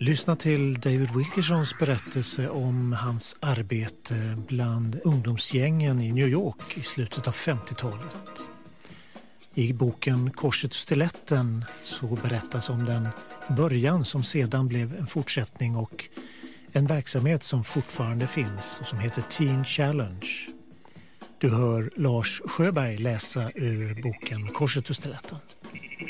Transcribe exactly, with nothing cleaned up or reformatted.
Lyssna till David Wilkersons berättelse om hans arbete bland ungdomsgängen i New York i slutet av femtiotalet. I boken Korset och stiletten så berättas om den början som sedan blev en fortsättning och en verksamhet som fortfarande finns och som heter Teen Challenge. Du hör Lars Sjöberg läsa ur boken Korset och stiletten.